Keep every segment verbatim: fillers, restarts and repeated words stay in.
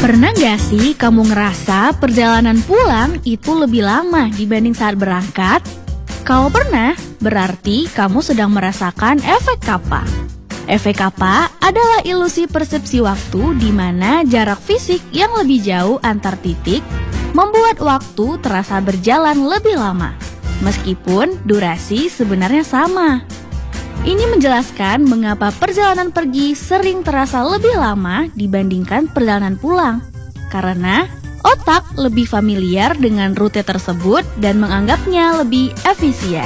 Pernah gak sih kamu ngerasa perjalanan pulang itu lebih lama dibanding saat berangkat? Kalau pernah, berarti kamu sedang merasakan efek kappa. Efek kappa adalah ilusi persepsi waktu di mana jarak fisik yang lebih jauh antar titik membuat waktu terasa berjalan lebih lama, meskipun durasi sebenarnya sama. Ini menjelaskan mengapa perjalanan pergi sering terasa lebih lama dibandingkan perjalanan pulang. Karena otak lebih familiar dengan rute tersebut dan menganggapnya lebih efisien.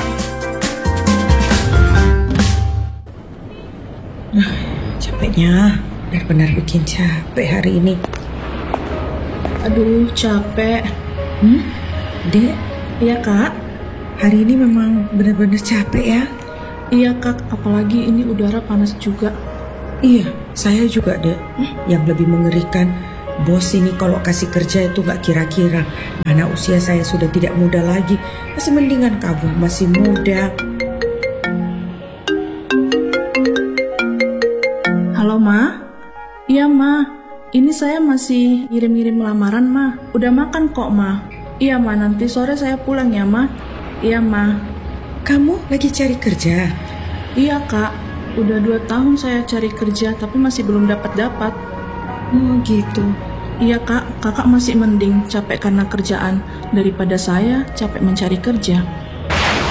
Capeknya, benar-benar bikin capek hari ini. Aduh, capek. Hmm? Dek, Iya, Kak. hari ini memang benar-benar capek ya? Iya, Kak. Apalagi ini udara panas juga. Iya, saya juga dek. Yang lebih mengerikan, bos ini kalau kasih kerja itu gak kira-kira. Mana usia saya sudah tidak muda lagi. Masih mendingan kamu, masih muda. Halo, Ma? Iya, Ma. Ini saya masih ngirim-ngirim lamaran, Ma. Udah makan kok, Ma. Iya, Ma. Nanti sore saya pulang ya, Ma. Iya, Ma. Kamu lagi cari kerja? Iya, Kak. Udah dua tahun saya cari kerja, tapi masih belum dapat-dapat. Oh gitu. Iya, Kak. Kakak masih mending capek karena kerjaan daripada saya capek mencari kerja.